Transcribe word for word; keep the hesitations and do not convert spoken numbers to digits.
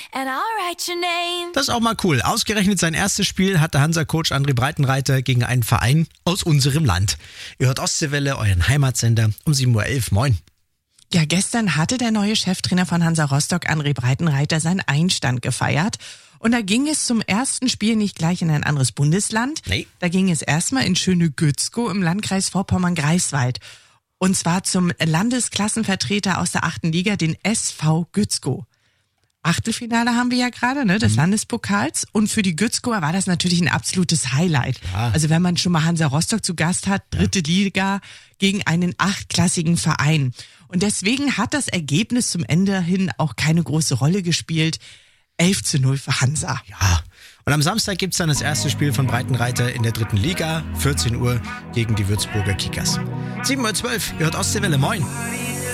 and I'll write your name. Das ist auch mal cool. Ausgerechnet sein erstes Spiel hatte Hansa-Coach André Breitenreiter gegen einen Verein aus unserem Land. Ihr hört Ostseewelle, euren Heimatsender, um sieben Uhr elf. Moin. Ja, gestern hatte der neue Cheftrainer von Hansa Rostock, André Breitenreiter, seinen Einstand gefeiert. Und da ging es zum ersten Spiel nicht gleich in ein anderes Bundesland. Nee. Da ging es erstmal in schöne Gützkow im Landkreis Vorpommern-Greifswald. Und zwar zum Landesklassenvertreter aus der achten Liga, den S V Gützkow. Achtelfinale haben wir ja gerade, ne, des mhm. Landespokals. Und für die Gützkower war das natürlich ein absolutes Highlight. Ja. Also wenn man schon mal Hansa Rostock zu Gast hat, dritte ja. Liga gegen einen achtklassigen Verein. Und deswegen hat das Ergebnis zum Ende hin auch keine große Rolle gespielt. elf zu null für Hansa. Ja. Und am Samstag gibt's dann das erste Spiel von Breitenreiter in der dritten Liga, vierzehn Uhr gegen die Würzburger Kickers. sieben Uhr zwölf, ihr hört Ostseewelle, moin.